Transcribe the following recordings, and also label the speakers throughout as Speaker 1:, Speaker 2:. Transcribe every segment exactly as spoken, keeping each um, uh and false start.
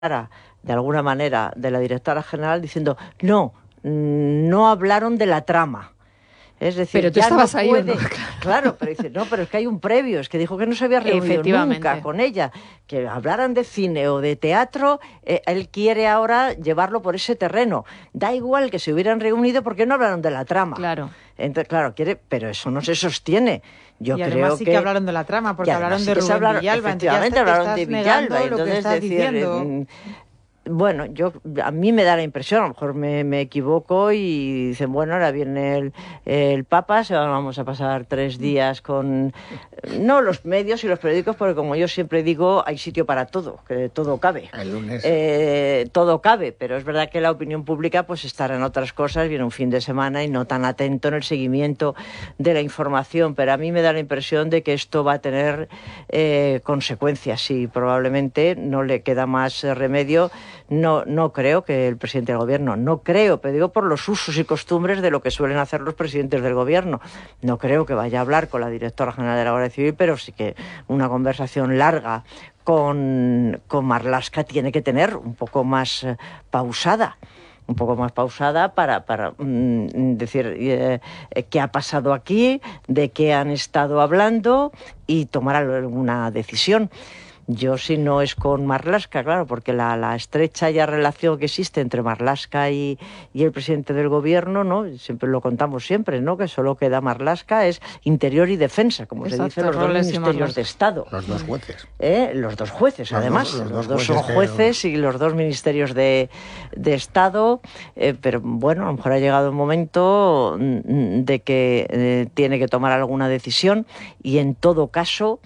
Speaker 1: de alguna manera de la directora general diciendo no, no hablaron de la trama. Es decir,
Speaker 2: pero tú
Speaker 1: ya
Speaker 2: estabas
Speaker 1: no
Speaker 2: ahí,
Speaker 1: puede,
Speaker 2: ¿o no?
Speaker 1: claro, pero dice, no, pero es que hay un previo, es que dijo que no se había reunido nunca con ella, que hablaran de cine o de teatro, eh, él quiere ahora llevarlo por ese terreno. Da igual que se hubieran reunido porque no hablaron de la trama.
Speaker 2: Claro.
Speaker 1: Entonces, claro, quiere, pero eso no se sostiene. Yo
Speaker 3: y
Speaker 1: creo
Speaker 3: además sí
Speaker 1: que,
Speaker 3: que hablaron de la trama, porque hablaron de
Speaker 1: sí
Speaker 3: Rubén
Speaker 1: hablaron,
Speaker 3: Villalba.
Speaker 1: Efectivamente,
Speaker 3: entonces
Speaker 1: hablaron de Villalba. Entonces, decir,
Speaker 3: diciendo...
Speaker 1: eh, bueno, yo a mí me da la impresión, a lo mejor me, me equivoco y dicen, bueno, ahora viene el, el Papa, se vamos a pasar tres días con, no los medios y los periódicos, porque como yo siempre digo, hay sitio para todo, que todo cabe.
Speaker 4: El lunes.
Speaker 1: Eh, todo cabe, pero es verdad que la opinión pública pues estará en otras cosas, viene un fin de semana y no tan atento en el seguimiento de la información, pero a mí me da la impresión de que esto va a tener eh, consecuencias y probablemente no le queda más eh, remedio. No, no creo que el presidente del gobierno, no creo, pero digo por los usos y costumbres de lo que suelen hacer los presidentes del gobierno. No creo que vaya a hablar con la directora general de la Guardia Civil, pero sí que una conversación larga con, con Marlaska tiene que tener un poco más eh, pausada. un poco más pausada para, para mm, decir eh, qué ha pasado aquí, de qué han estado hablando y tomar alguna decisión. Yo, si no es con Marlaska, claro, porque la, la estrecha ya relación que existe entre Marlaska y, y el presidente del gobierno, ¿no? Siempre lo contamos siempre, ¿no? Que solo queda Marlaska es Interior y Defensa, como Exacto, se dice, los dos ministerios de Estado.
Speaker 4: Los dos jueces.
Speaker 1: ¿Eh? Los dos jueces,
Speaker 4: los
Speaker 1: además.
Speaker 4: Dos, los,
Speaker 1: los
Speaker 4: dos,
Speaker 1: dos son jueces que... y los dos ministerios de, de Estado. Eh, pero bueno, a lo mejor ha llegado el momento de que eh, tiene que tomar alguna decisión y en todo caso...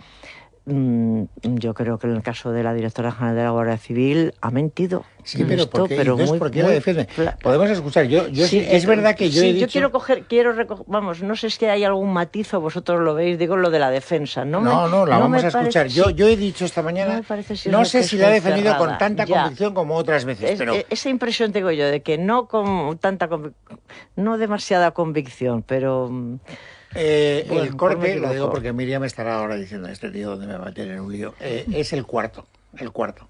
Speaker 1: yo creo que en el caso de la directora general de la Guardia Civil ha mentido.
Speaker 4: Sí, pero
Speaker 1: esto,
Speaker 4: ¿por qué,
Speaker 1: pero muy,
Speaker 4: ¿por qué
Speaker 1: muy,
Speaker 4: la defiende? Podemos escuchar. Yo, yo sí, es verdad que yo
Speaker 1: sí,
Speaker 4: he dicho...
Speaker 1: yo quiero coger, quiero recoger, vamos, no sé si hay algún matiz o vosotros lo veis, digo lo de la defensa. No,
Speaker 4: no,
Speaker 1: me,
Speaker 4: no la
Speaker 1: no
Speaker 4: vamos a escuchar.
Speaker 1: Parece,
Speaker 4: yo, yo he dicho esta mañana, no, si no sé si la he defendido cerrada, con tanta ya. convicción como otras veces,
Speaker 1: es,
Speaker 4: pero...
Speaker 1: Esa impresión tengo yo de que no con tanta, no demasiada convicción, pero...
Speaker 4: Eh, bueno, el corte, lo digo porque Miriam estará ahora diciendo este tío donde me va a meter en un lío, eh, es el cuarto, el cuarto.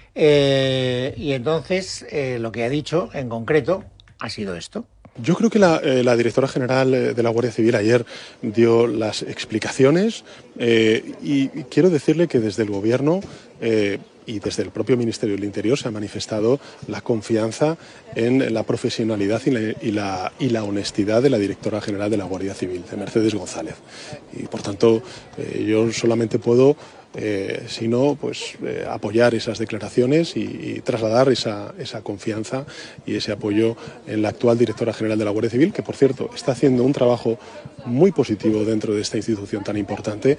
Speaker 4: Eh, y entonces eh, lo que ha dicho en concreto ha sido esto.
Speaker 5: Yo creo que la, eh, la directora general de la Guardia Civil ayer dio las explicaciones eh, y, y quiero decirle que desde el Gobierno eh, y desde el propio Ministerio del Interior se ha manifestado la confianza en la profesionalidad y la, y la, y la honestidad de la directora general de la Guardia Civil, de Mercedes González. Y por tanto, eh, yo solamente puedo... Eh, sino pues eh, apoyar esas declaraciones y, y trasladar esa, esa confianza y ese apoyo en la actual directora general de la Guardia Civil, que por cierto está haciendo un trabajo muy positivo dentro de esta institución tan importante.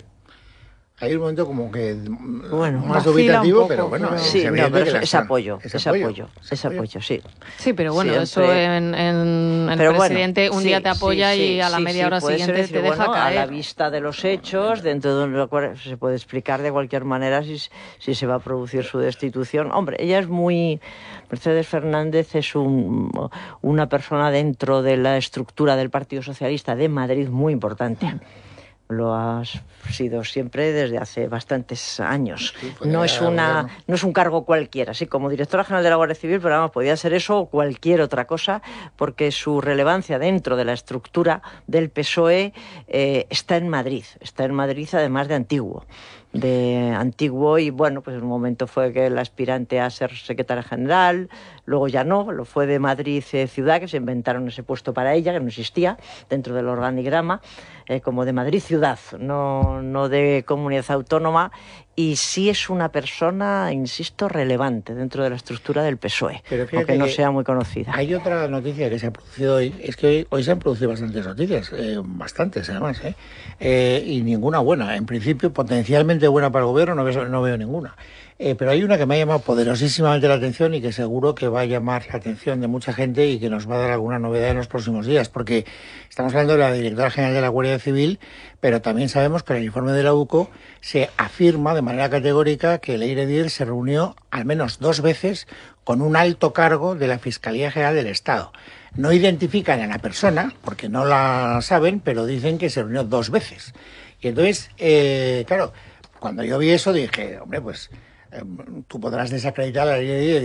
Speaker 4: Hay un momento como que
Speaker 1: bueno,
Speaker 4: más dubitativo,
Speaker 1: poco,
Speaker 4: pero bueno,
Speaker 1: pero... sí,
Speaker 4: es,
Speaker 1: no, pero es,
Speaker 4: es
Speaker 1: apoyo,
Speaker 4: es
Speaker 1: es
Speaker 4: apoyo,
Speaker 1: apoyo, es apoyo, sí.
Speaker 2: Sí, pero bueno,
Speaker 1: Siempre...
Speaker 2: eso en, en el
Speaker 1: pero
Speaker 2: presidente
Speaker 1: bueno,
Speaker 2: un día
Speaker 1: sí,
Speaker 2: te apoya
Speaker 1: sí, sí,
Speaker 2: y a la
Speaker 1: sí,
Speaker 2: media
Speaker 1: sí,
Speaker 2: hora siguiente
Speaker 1: decir,
Speaker 2: te deja
Speaker 1: bueno,
Speaker 2: caer.
Speaker 1: A la vista de los hechos, dentro de lo cual se puede explicar de cualquier manera si, si se va a producir su destitución. Hombre, ella es muy... Mercedes Fernández es un, una persona dentro de la estructura del Partido Socialista de Madrid muy importante. Lo ha sido siempre desde hace bastantes años. Sí, no es una, no es un cargo cualquiera, así como directora general de la Guardia Civil, pero vamos, podía ser eso o cualquier otra cosa, porque su relevancia dentro de la estructura del P S O E eh, está en Madrid, está en Madrid además de antiguo. de antiguo y bueno, pues en un momento fue que el aspirante a ser secretaria general, luego ya no, lo fue de Madrid eh, ciudad, que se inventaron ese puesto para ella, que no existía dentro del organigrama, eh, como de Madrid ciudad, no, no de comunidad autónoma, y sí es una persona, insisto, relevante dentro de la estructura del P S O E, aunque no sea muy conocida.
Speaker 4: Hay otra noticia que se ha producido hoy, es que hoy, hoy se han producido bastantes noticias, eh, bastantes además, eh, eh, y ninguna buena. En principio, potencialmente buena para el gobierno, no veo, no veo ninguna. Eh, pero hay una que me ha llamado poderosísimamente la atención y que seguro que va a llamar la atención de mucha gente y que nos va a dar alguna novedad en los próximos días, porque estamos hablando de la directora general de la Guardia Civil, pero también sabemos que en el informe de la U C O se afirma de manera categórica que Leire Dier se reunió al menos dos veces con un alto cargo de la Fiscalía General del Estado. No identifican a la persona, porque no la saben, pero dicen que se reunió dos veces. Y entonces, eh, claro, cuando yo vi eso dije, hombre, pues... tú podrás desacreditar la ley de